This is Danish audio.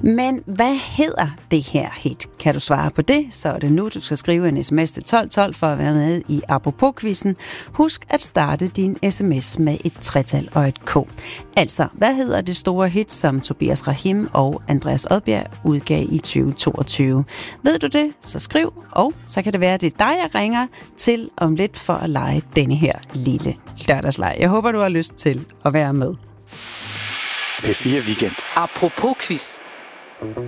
Men hvad hedder det her hit? Kan du svare på det, så er det nu, du skal skrive en sms til 1212 for at være med i Apropos-quizzen. Husk at starte din sms med et tretal og et K. Altså, hvad hedder det store hit, som Tobias Rahim og Andreas Odbjerg udgav i 2022? Ved du det, så skriv, og så kan det være, at det er dig, jeg ringer til om lidt for at lege denne her lille lørdagsleg. Jeg håber, du har lyst til at være med. P4 Weekend. Apropos quiz.